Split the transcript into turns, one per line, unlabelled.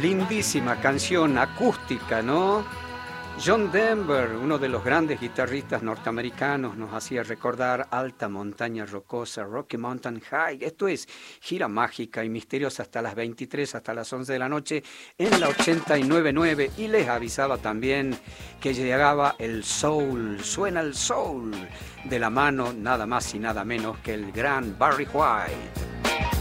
Lindísima canción acústica, ¿no? John Denver, uno de los grandes guitarristas norteamericanos, nos hacía recordar Alta Montaña Rocosa, Rocky Mountain High. Esto es gira mágica y misteriosa hasta las 23, hasta las 11 de la noche en la 89.9. Y les avisaba también que llegaba el soul, suena el soul, de la mano nada más y nada menos que el gran Barry White.